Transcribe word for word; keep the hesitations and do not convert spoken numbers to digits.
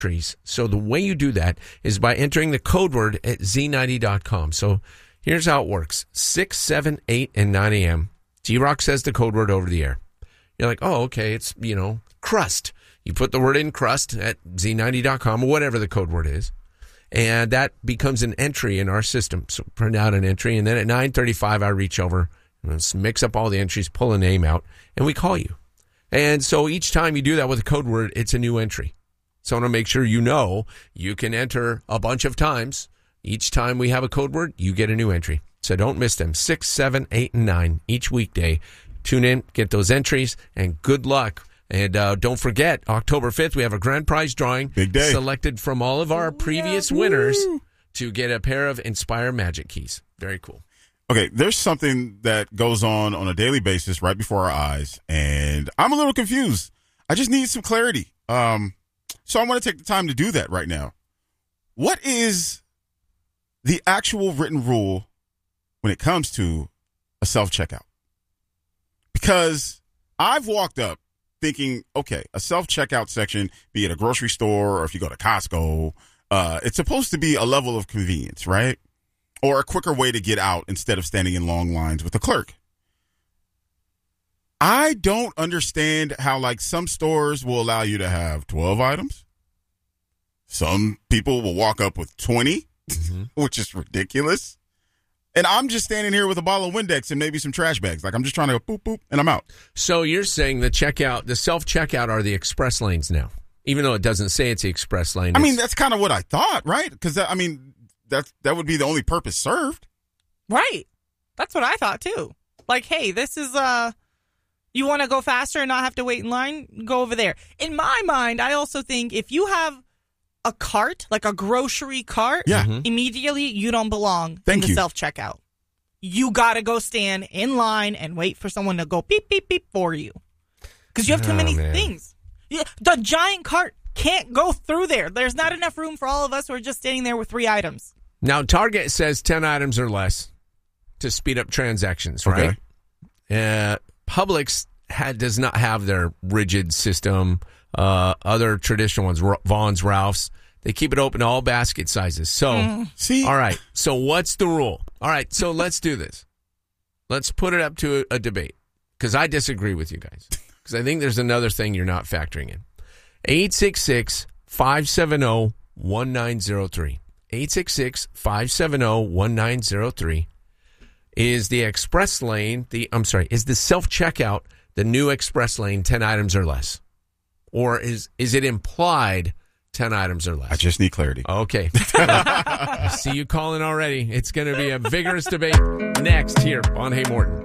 entries. So the way you do that is by entering the code word at z ninety dot com. So here's how it works. six, seven, eight, and nine a.m. G-Rock says the code word over the air. You're like, oh, okay, it's, you know, crust. You put the word in crust at z ninety dot com or whatever the code word is. And that becomes an entry in our system. So print out an entry. And then at nine thirty-five, I reach over and mix up all the entries, pull a name out, and we call you. And so each time you do that with a code word, it's a new entry. So I want to make sure you know you can enter a bunch of times. Each time we have a code word, you get a new entry. So don't miss them. Six, seven, eight, and nine each weekday. Tune in, get those entries, and good luck. And uh, don't forget, October fifth, we have a grand prize drawing. Big day. Selected from all of our previous yeah. winners to get a pair of Inspire Magic Keys. Very cool. Okay, there's something that goes on on a daily basis right before our eyes, and I'm a little confused. I just need some clarity. Um, so I want to take the time to do that right now. What is the actual written rule when it comes to a self-checkout? Because I've walked up thinking, okay, a self-checkout section, be it a grocery store or if you go to Costco, uh, it's supposed to be a level of convenience, right? Or a quicker way to get out instead of standing in long lines with the clerk. I don't understand how, like, some stores will allow you to have twelve items. Some people will walk up with twenty, mm-hmm. which is ridiculous. And I'm just standing here with a bottle of Windex and maybe some trash bags. Like, I'm just trying to go boop, boop, and I'm out. So you're saying the checkout, the self-checkout are the express lanes now, even though it doesn't say it's the express lane. I mean, that's kind of what I thought, right? Because, I mean, that, that would be the only purpose served. Right. That's what I thought, too. Like, hey, this is, uh, you want to go faster and not have to wait in line? Go over there. In my mind, I also think if you have a cart, like a grocery cart, yeah. mm-hmm. immediately you don't belong Thank in the you. self-checkout. You got to go stand in line and wait for someone to go beep, beep, beep for you. Because you have too oh, many man. things. Yeah, the giant cart can't go through there. There's not enough room for all of us who are just standing there with three items. Now, Target says ten items or less to speed up transactions, right? Okay. Uh, Publix had, does not have their rigid system. Uh, other traditional ones, Vaughn's, Ralph's, they keep it open to all basket sizes. So, mm. see, all right. So, what's the rule? All right. So, let's do this. Let's put it up to a, a debate because I disagree with you guys because I think there's another thing you're not factoring in. eight six six, five seven zero, one nine zero three. eight six six, five seven zero, one nine zero three is the express lane. The I'm sorry, is the self checkout the new express lane ten items or less? Or is is it implied ten items or less? I just need clarity. Okay. I see you calling already. It's going to be a vigorous debate next here on Hey Morton.